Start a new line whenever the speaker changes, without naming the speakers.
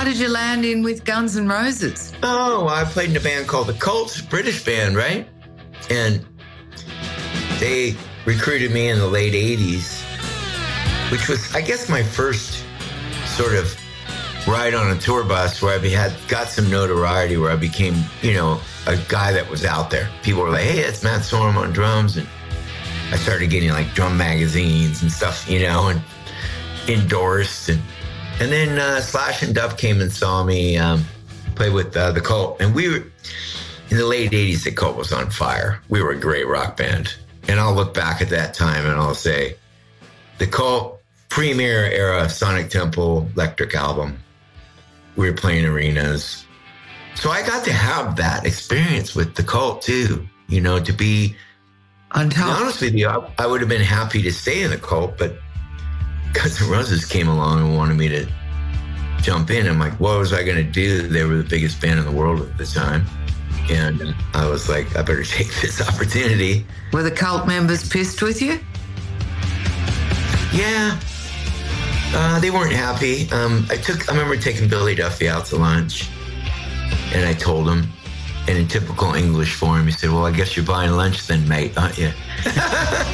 did you land in with Guns N' Roses?
Oh, I played in a band called The Cults, British band, right? And they recruited me in the late 80s, which was, I guess, my first sort of ride on a tour bus where I got some notoriety, where I became, a guy that was out there. People were like, hey, it's Matt Sorum on drums. And I started getting like drum magazines and stuff, and endorsed. And then Slash and Duff came and saw me play with The Cult. And we were, in the late 80s, The Cult was on fire. We were a great rock band. And I'll look back at that time and I'll say, The Cult, premier era Sonic Temple electric album. We were playing arenas. So I got to have that experience with The Cult too, to be,
on top.
To be honest with you, I would have been happy to stay in The Cult, but Guns N' Roses came along and wanted me to jump in. I'm like, what was I going to do? They were the biggest band in the world at the time. And I was like, I better take this opportunity.
Were the Cult members pissed with you?
Yeah. They weren't happy. I remember taking Billy Duffy out to lunch, and I told him, and in typical English form, he said, well, I guess you're buying lunch then, mate, aren't you?